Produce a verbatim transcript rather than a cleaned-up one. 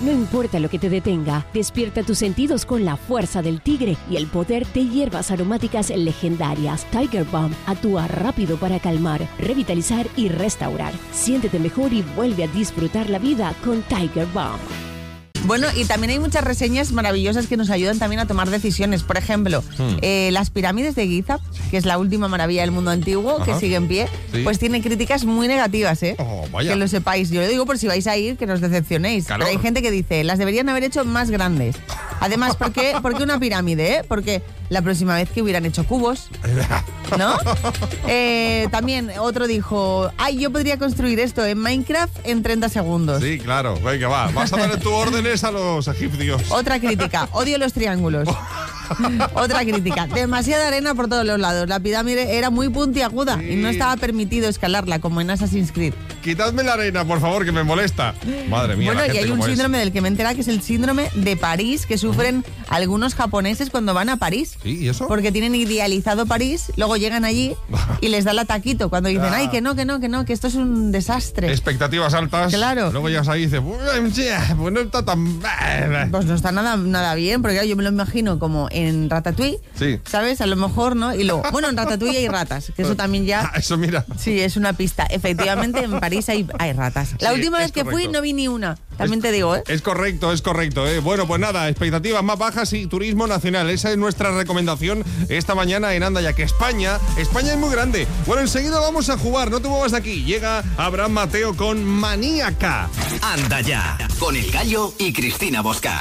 No importa lo que te detenga, despierta tus sentidos con la fuerza del tigre y el poder de hierbas aromáticas legendarias. Tiger Balm actúa rápido para calmar, revitalizar y restaurar. Siéntete mejor y vuelve a disfrutar la vida con Tiger Balm. Bueno, y también hay muchas reseñas maravillosas que nos ayudan también a tomar decisiones. Por ejemplo, hmm. eh, las pirámides de Giza, que es la última maravilla del mundo antiguo, Ajá. que sigue en pie, ¿Sí? pues tiene críticas muy negativas, ¿eh? Oh, vaya. Que lo sepáis. Yo lo digo por si vais a ir, que no os decepcionéis. Claro. Pero hay gente que dice, las deberían haber hecho más grandes. Además, ¿por qué, ¿por qué una pirámide, eh? Porque la próxima vez que hubieran hecho cubos, ¿no? Eh, también otro dijo, ay, yo podría construir esto en Minecraft en treinta segundos. Sí, claro. Venga, va. Vas a dar tu órdenes a los egipcios. Otra crítica. Odio los triángulos. Otra crítica. Demasiada arena por todos los lados. La pirámide era muy puntiaguda sí. y no estaba permitido escalarla como en Assassin's Creed. Quitadme la arena, por favor, que me molesta. Madre mía. Bueno, la y gente hay un síndrome es. del que me entera que es el síndrome de París que sufren uh-huh. algunos japoneses cuando van a París. ¿Sí? ¿Y eso? Porque tienen idealizado París, luego llegan allí y les da el ataquito cuando dicen, ah. ay, que no, que no, que no, que esto es un desastre. Expectativas altas. Claro. Luego llegas ahí y dices, pues no está tan... Pues no está nada, nada bien, porque yo me lo imagino como en Ratatouille, sí. ¿sabes? A lo mejor, ¿no? Y luego, bueno, en Ratatouille hay ratas, que eso también ya... Ah, eso mira. Sí, es una pista. Efectivamente, en París hay, hay ratas. La sí, última vez que correcto. fui no vi ni una, también es, te digo, ¿eh? Es correcto, es correcto, ¿eh? Bueno, pues nada, expectativas más bajas y turismo nacional. Esa es nuestra recomendación esta mañana en Anda, ya que España, España es muy grande. Bueno, enseguida vamos a jugar, no te muevas de aquí. Llega Abraham Mateo con Maníaca. Anda ya, con El Gallo y Cristina Bosca.